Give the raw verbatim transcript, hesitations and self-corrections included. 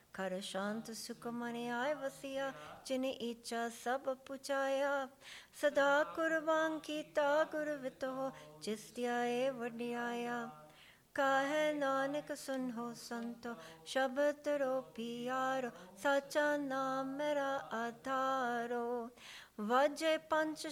ਕਰ ਸ਼ਾਂਤ ਸੁਖ ਮਨ ਆਏ ਵਸਿਆ, ਜਿਨ ਇੱਛਾ ਸਭ ਪੁਚਾਇਆ। ਸਦਾ ਕੁਰਬਾਨ ਕੀਤਾ ਗੁਰ ਵਿਤੋ, ਜਿਸ ਧਿਆਏ ਵਡਿਆਇਆ। ਕਾਹੇ ਨਾਨਕ ਸੁਨਹੁ ਸੰਤੋ, ਸ਼ਬਦ ਰੋ ਪਿਆਰੋ। ਸਾਚਾ ਨਾਮ ਮੇਰਾ ਆਧਾਰੋ। ਵਾਜੇ ਪੰਚ